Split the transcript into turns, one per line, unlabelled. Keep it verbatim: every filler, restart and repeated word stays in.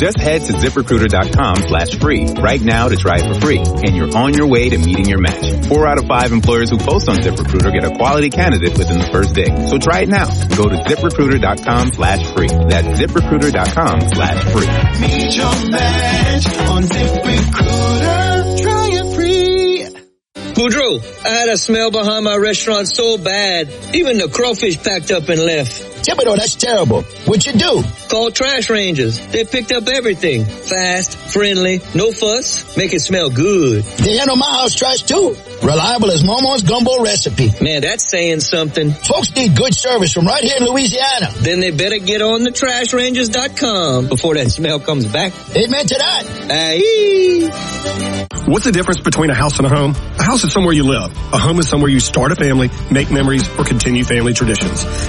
Just head to ZipRecruiter.com slash free right now to try it for free, and you're on your way to meeting your match. Four out of five employers who post on ZipRecruiter get a quality candidate within the first day. So try it now. Go to ZipRecruiter.com slash free. That's ZipRecruiter.com slash free.
Meet your match on ZipRecruiter. Try it free.
Boudreaux, I had a smell behind my restaurant so bad, even the crawfish packed up and left.
Thibodeau, that's terrible. What'd you do?
Called Trash Rangers. They picked up everything. Fast, friendly, no fuss, make it smell good.
They handle my house trash too. Reliable as Momo's gumbo recipe.
Man, that's saying something.
Folks need good service from right here in Louisiana.
Then they better get on the trash rangers dot com before that smell comes back.
Amen to that.
Aye.
What's the difference between a house and a home? A house is somewhere you live. A home is somewhere you start a family, make memories, or continue family traditions.